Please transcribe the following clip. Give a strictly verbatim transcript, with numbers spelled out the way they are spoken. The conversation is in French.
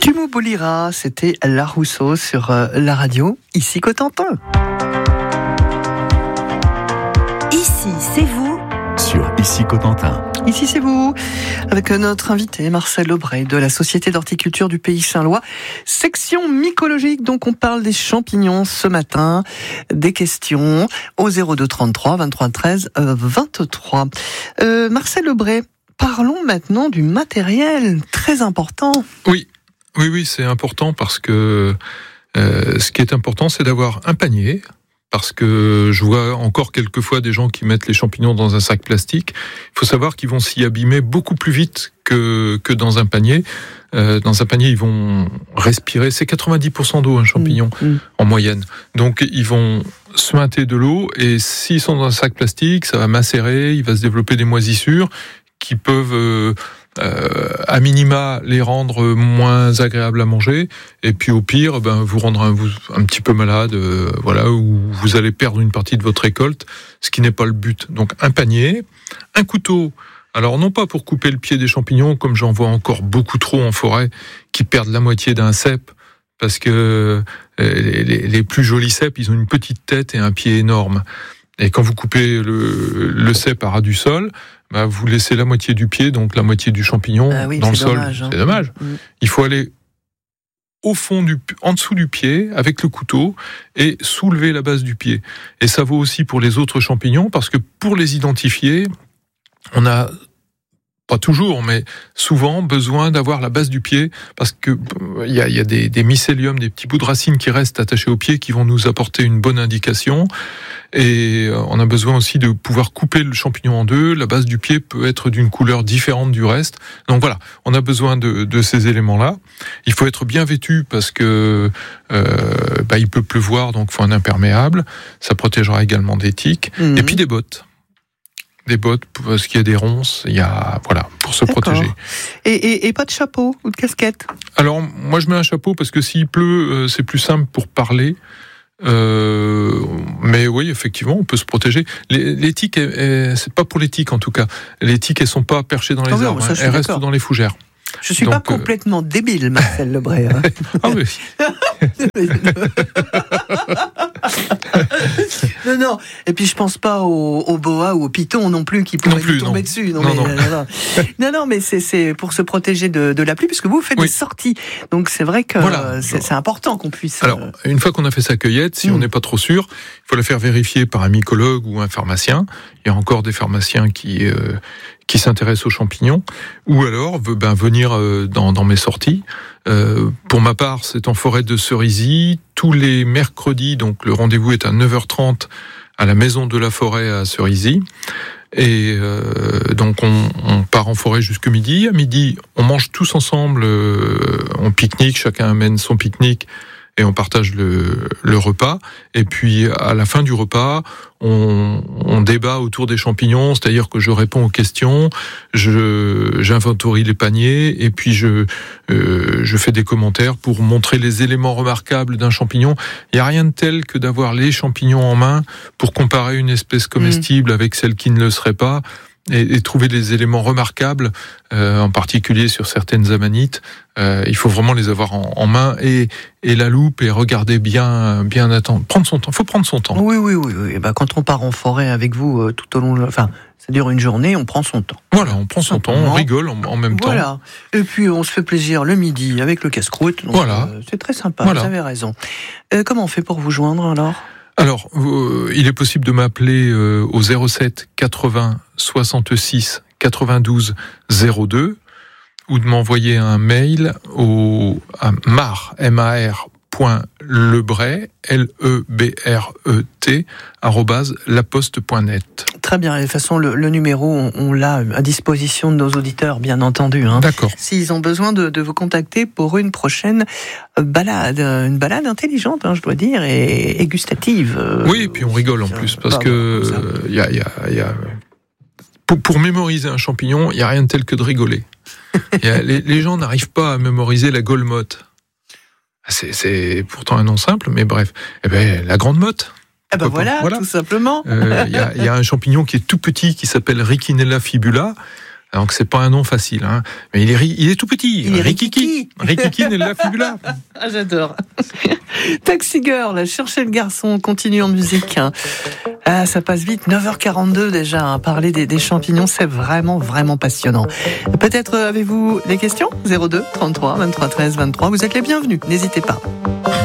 Tumu Bolira, c'était La Rousseau sur euh, la radio, ici Cotentin. Ici, c'est vous. Sur Ici Cotentin. Ici c'est vous, avec notre invité Marcel Lebray de la Société d'horticulture du Pays Saint-Lois. Section mycologique, donc on parle des champignons ce matin. Des questions au zéro deux trente-trois vingt-trois treize vingt-trois. Euh, Marcel Lebray, parlons maintenant du matériel, très important. Oui, oui, oui, c'est important parce que euh, ce qui est important, c'est d'avoir un panier. Parce que je vois encore quelquefois des gens qui mettent les champignons dans un sac plastique. Il faut savoir qu'ils vont s'y abîmer beaucoup plus vite que que dans un panier. Euh, dans un panier, ils vont respirer. C'est quatre-vingt-dix pour cent d'eau un champignon mmh, mmh. en moyenne. Donc ils vont suinter de l'eau et s'ils sont dans un sac plastique, ça va macérer. Il va se développer des moisissures qui peuvent euh, Euh, à minima les rendre moins agréables à manger et puis au pire ben vous rendre un, un petit peu malade euh, voilà, ou vous allez perdre une partie de votre récolte, ce qui n'est pas le but. Donc un panier, un couteau, alors non pas pour couper le pied des champignons comme j'en vois encore beaucoup trop en forêt qui perdent la moitié d'un cep parce que les, les, les plus jolis cèpes ils ont une petite tête et un pied énorme et quand vous coupez le, le cep à ras du sol, bah, vous laissez la moitié du pied, donc la moitié du champignon ah oui, dans le sol. Dommage, hein. C'est dommage. Mmh. Il faut aller au fond du, en dessous du pied avec le couteau et soulever la base du pied. Et ça vaut aussi pour les autres champignons parce que pour les identifier, on a pas toujours, mais souvent besoin d'avoir la base du pied parce que il y a, y a des, des mycéliums, des petits bouts de racines qui restent attachés au pied qui vont nous apporter une bonne indication. Et on a besoin aussi de pouvoir couper le champignon en deux. La base du pied peut être d'une couleur différente du reste. Donc voilà, on a besoin de, de ces éléments-là. Il faut être bien vêtu parce que euh, bah, il peut pleuvoir, donc il faut un imperméable. Ça protégera également des tiques. Mmh. Et puis des bottes. Des bottes, parce qu'il y a des ronces, il y a, voilà, pour se D'accord. protéger. Et, et, et pas de chapeau ou de casquette? Alors, moi je mets un chapeau parce que s'il pleut, c'est plus simple pour parler. Euh, mais oui, effectivement, on peut se protéger. Les, les tiques, elles, c'est pas pour les tiques en tout cas. Les tiques, elles sont pas perchées dans les ah oui, arbres, hein, elles restent dans les fougères. Je suis Donc, pas complètement euh... débile, Marcel Lebray. Hein. Ah oui. non, non. Et puis je pense pas au, au boa ou au python non plus qui pourraient plus, tomber non. dessus. Non, non, mais, non. non, non. non, non, mais c'est, c'est pour se protéger de, de la pluie, puisque vous faites oui. des sorties. Donc c'est vrai que voilà. c'est, c'est important qu'on puisse. Alors, une fois qu'on a fait sa cueillette, si mmh. on n'est pas trop sûr, il faut la faire vérifier par un mycologue ou un pharmacien. Il y a encore des pharmaciens qui euh, qui s'intéressent aux champignons, ou alors ben, venir euh, dans, dans mes sorties. Euh, pour ma part, c'est en forêt de Cerisy, tous les mercredis, donc le rendez-vous est à neuf heures trente à la maison de la forêt à Cerisy. Et euh, donc on, on part en forêt jusque midi. À midi, on mange tous ensemble, euh, on pique-nique, chacun amène son pique-nique et on partage le, le repas. Et puis à la fin du repas, on, on débat autour des champignons, c'est-à-dire que je réponds aux questions, je, j'inventorie les paniers et puis je, euh, je fais des commentaires pour montrer les éléments remarquables d'un champignon. Il n'y a rien de tel que d'avoir les champignons en main pour comparer une espèce comestible mmh. avec celle qui ne le serait pas. Et, et trouver des éléments remarquables, euh, en particulier sur certaines amanites. Euh, il faut vraiment les avoir en, en main et, et la loupe et regarder bien, bien attendre. Prendre son temps. Faut prendre son temps. Oui, oui, oui. oui. Ben, quand on part en forêt avec vous euh, tout au long, de... enfin, ça dure une journée, on prend son temps. Voilà, on prend son temps, on rigole en, en même voilà. temps. Et puis on se fait plaisir le midi avec le casse-croûte. Donc, voilà. Euh, c'est très sympa. Voilà. Vous avez raison. Euh, comment on fait pour vous joindre alors ? Alors, euh, il est possible de m'appeler euh, au zéro sept quatre-vingts soixante-six quatre-vingt-douze zéro deux ou de m'envoyer un mail au à mar, M A R, point lebray, L E B R E T, arrobase laposte point net. Très bien. De toute façon, le, le numéro, on, on l'a à disposition de nos auditeurs, bien entendu. Hein. D'accord. S'ils ont besoin de, de vous contacter pour une prochaine balade, une balade intelligente, hein, je dois dire, et, et gustative. Oui, et puis on rigole en plus, parce bah, que il y a, y a, y a... Pour, pour mémoriser un champignon, il n'y a rien de tel que de rigoler. y a, les, les gens n'arrivent pas à mémoriser la golmotte. C'est, c'est pourtant un nom simple, mais bref. Eh ben, la grande motte. Eh ben voilà, voilà, tout simplement. Il euh, y, y a un champignon qui est tout petit, qui s'appelle Riccinella fibula. Donc c'est pas un nom facile, hein. Mais il est, il est tout petit. Il est Rikiki. Rikiki Nella Fibula. Ah, j'adore. Taxi Girl, cherchez le garçon, on continue en musique. Ah, ça passe vite, neuf heures quarante-deux déjà, hein. Parler des, des champignons, c'est vraiment, vraiment passionnant. Peut-être avez-vous des questions ? zéro deux, trente-trois, vingt-trois, treize, vingt-trois, vous êtes les bienvenus, n'hésitez pas.